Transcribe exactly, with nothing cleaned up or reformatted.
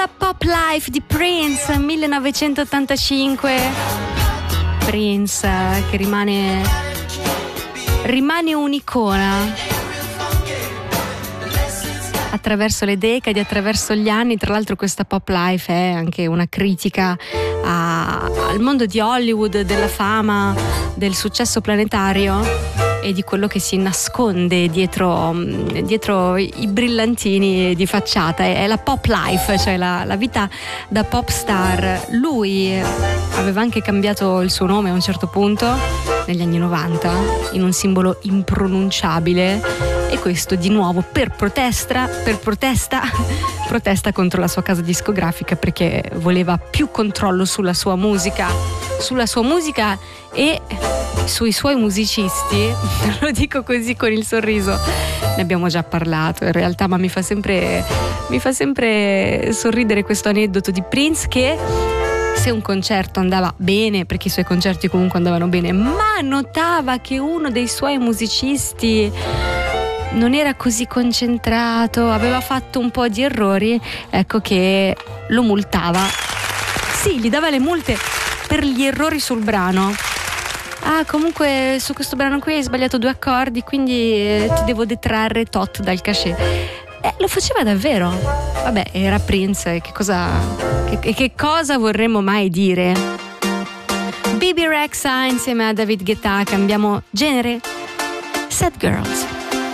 La Pop Life di Prince, millenovecentottantacinque. Prince che rimane rimane un'icona attraverso le decadi, attraverso gli anni. Tra l'altro questa Pop Life è anche una critica a, al mondo di Hollywood, della fama, del successo planetario e di quello che si nasconde dietro, dietro i brillantini di facciata. È la pop life, cioè la, la vita da pop star. Lui aveva anche cambiato il suo nome a un certo punto, negli anni novanta, in un simbolo impronunciabile, e questo di nuovo per protesta, per protesta, protesta contro la sua casa discografica, perché voleva più controllo sulla sua musica, sulla sua musica e sui suoi musicisti. Lo dico così con il sorriso, ne abbiamo già parlato in realtà, ma mi fa sempre mi fa sempre sorridere questo aneddoto di Prince, che se un concerto andava bene, perché i suoi concerti comunque andavano bene, ma notava che uno dei suoi musicisti non era così concentrato, aveva fatto un po' di errori, ecco che lo multava. Sì, gli dava le multe per gli errori sul brano. Ah, comunque su questo brano qui hai sbagliato due accordi, quindi eh, ti devo detrarre tot dal cachet. Eh, lo faceva davvero. Vabbè, era Prince, che cosa che, che cosa vorremmo mai dire? Bebe Rexha insieme a David Guetta, cambiamo genere. Sad Girls.